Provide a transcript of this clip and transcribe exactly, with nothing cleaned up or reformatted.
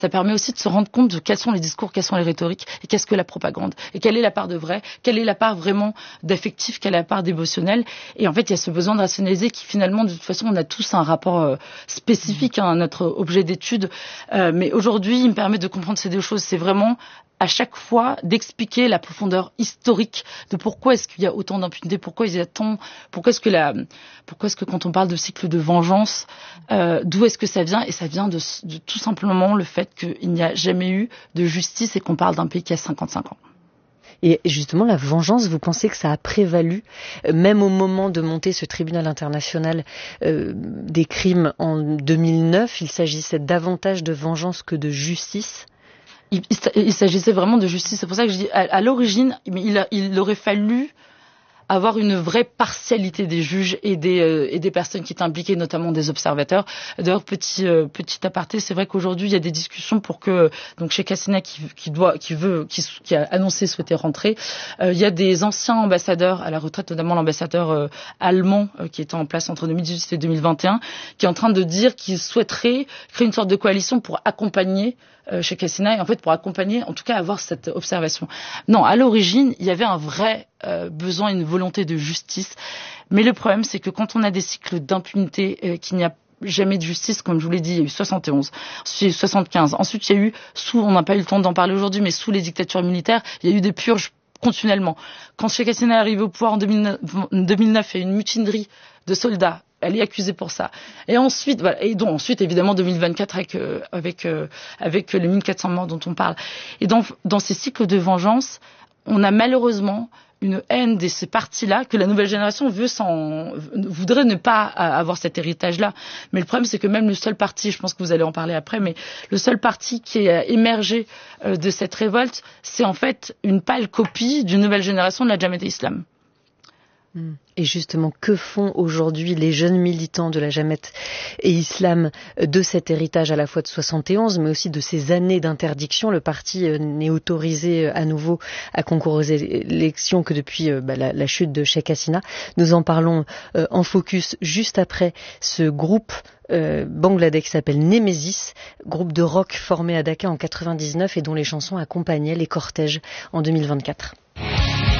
Ça permet aussi de se rendre compte de quels sont les discours, quelles sont les rhétoriques, et qu'est-ce que la propagande, et quelle est la part de vrai, quelle est la part vraiment d'affectif, quelle est la part d'émotionnel. Et en fait, il y a ce besoin de rationaliser qui finalement, de toute façon, on a tous un rapport euh, spécifique à hein, notre objet d'étude. Euh, mais aujourd'hui, il me permet de comprendre ces deux choses. C'est vraiment à chaque fois d'expliquer la profondeur historique de pourquoi est-ce qu'il y a autant d'impunité, pourquoi il y a tant, pourquoi est-ce que la, pourquoi est-ce que quand on parle de cycle de vengeance, euh, d'où est-ce que ça vient? Et ça vient de, de tout simplement le fait qu'il n'y a jamais eu de justice et qu'on parle d'un pays qui a cinquante-cinq ans. Et justement, la vengeance, vous pensez que ça a prévalu, même au moment de monter ce tribunal international euh, des crimes en deux mille neuf, il s'agissait davantage de vengeance que de justice? Il, il, il s'agissait vraiment de justice. C'est pour ça que je dis, à, à l'origine, il, a, il aurait fallu avoir une vraie partialité des juges et des, euh, et des personnes qui étaient impliquées, notamment des observateurs. D'ailleurs, petit, euh, petit aparté, c'est vrai qu'aujourd'hui, il y a des discussions pour que, donc chez Cassina, qui, qui doit, qui veut, qui, qui a annoncé souhaiter rentrer, euh, il y a des anciens ambassadeurs à la retraite, notamment l'ambassadeur euh, allemand euh, qui était en place entre deux mille dix-huit et deux mille vingt et un, qui est en train de dire qu'il souhaiterait créer une sorte de coalition pour accompagner euh, chez Cassina, et en fait pour accompagner, en tout cas avoir cette observation. Non, à l'origine, il y avait un vrai euh, besoin, une volonté de justice, mais le problème c'est que quand on a des cycles d'impunité, euh, qu'il n'y a jamais de justice, comme je vous l'ai dit, il y a eu soixante et onze, ensuite il y a eu soixante-quinze, ensuite il y a eu, sous, on n'a pas eu le temps d'en parler aujourd'hui, mais sous les dictatures militaires, il y a eu des purges continuellement. Quand Sheikh Hasina est arrivé au pouvoir en deux mille neuf, il y a eu une mutinerie de soldats. Elle est accusée pour ça. Et ensuite, voilà, et donc ensuite évidemment deux mille vingt-quatre avec euh, avec euh, avec les mille quatre cents morts dont on parle. Et dans dans ces cycles de vengeance, on a malheureusement une haine de ces partis-là que la nouvelle génération veut sans, voudrait ne pas avoir cet héritage-là. Mais le problème, c'est que même le seul parti, je pense que vous allez en parler après, mais le seul parti qui a émergé de cette révolte, c'est en fait une pâle copie d'une nouvelle génération de la Jamaat Islam. Et justement, que font aujourd'hui les jeunes militants de la Jamaat et Islam de cet héritage à la fois de soixante et onze, mais aussi de ces années d'interdiction? Le parti n'est autorisé à nouveau à concourir aux élections que depuis bah, la, la chute de Sheikh Hasina. Nous en parlons euh, en focus juste après ce groupe euh, bangladais qui s'appelle Nemesis, groupe de rock formé à Dakar en quatre-vingt-dix-neuf et dont les chansons accompagnaient les cortèges en deux mille vingt-quatre.